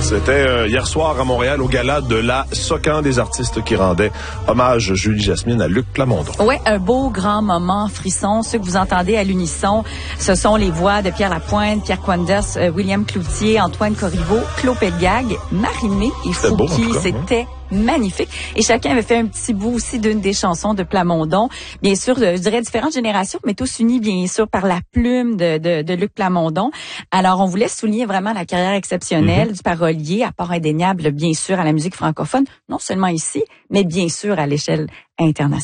C'était hier soir à Montréal au gala de la Socan des artistes qui rendait hommage Julie Jasmine à Luc Plamondon. Oui, un beau grand moment frisson. Ceux que vous entendez à l'unisson, ce sont les voix de Pierre Lapointe, Pierre Quandas, William Cloutier, Antoine Corriveau, Claude Pelgag, Marie-Mé et Fouki. C'était magnifique. Et chacun avait fait un petit bout aussi d'une des chansons de Plamondon. Bien sûr, je dirais différentes générations, mais tous unis, bien sûr, par la plume de Luc Plamondon. Alors, on voulait souligner vraiment la carrière exceptionnelle du parolier, apport indéniable, bien sûr, à la musique francophone, non seulement ici, mais bien sûr à l'échelle internationale.